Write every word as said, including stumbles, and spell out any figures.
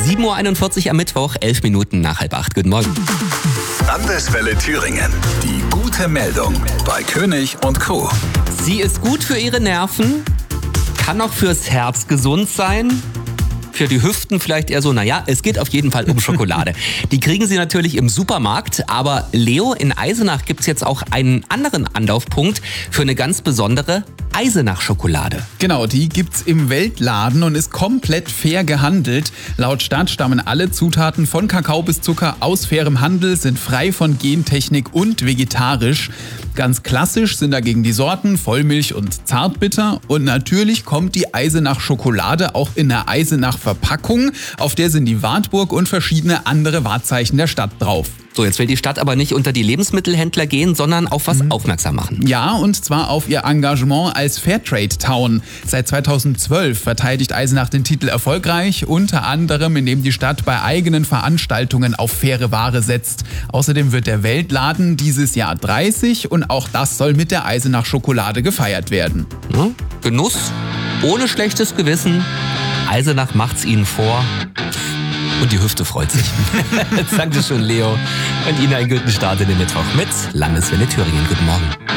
sieben Uhr einundvierzig am Mittwoch, elf Minuten nach halb acht. Guten Morgen. Landeswelle Thüringen. Die gute Meldung bei König und Co. Sie ist gut für Ihre Nerven, kann auch fürs Herz gesund sein. Für die Hüften vielleicht eher so, naja, es geht auf jeden Fall um Schokolade. Die kriegen Sie natürlich im Supermarkt, aber Leo, in Eisenach gibt es jetzt auch einen anderen Anlaufpunkt für eine ganz besondere Eisenach-Schokolade. Genau, die gibt's im Weltladen und ist komplett fair gehandelt. Laut Stadt stammen alle Zutaten von Kakao bis Zucker aus fairem Handel, sind frei von Gentechnik und vegetarisch. Ganz klassisch sind dagegen die Sorten Vollmilch und Zartbitter. Und natürlich kommt die Eisenach-Schokolade auch in der Eisenach-Verpackung. Auf der sind die Wartburg und verschiedene andere Wahrzeichen der Stadt drauf. So, jetzt will die Stadt aber nicht unter die Lebensmittelhändler gehen, sondern auf was mhm. aufmerksam machen. Ja, und zwar auf ihr Engagement als Fairtrade-Town. Seit zweitausendzwölf verteidigt Eisenach den Titel erfolgreich, unter anderem indem die Stadt bei eigenen Veranstaltungen auf faire Ware setzt. Außerdem wird der Weltladen dieses Jahr dreißig und auch das soll mit der Eisenach-Schokolade gefeiert werden. Ja, Genuss ohne schlechtes Gewissen. Eisenach macht's Ihnen vor. Und die Hüfte freut sich. Danke schön, Leo. Und Ihnen einen guten Start in den Mittwoch mit Landeswelle Thüringen. Guten Morgen.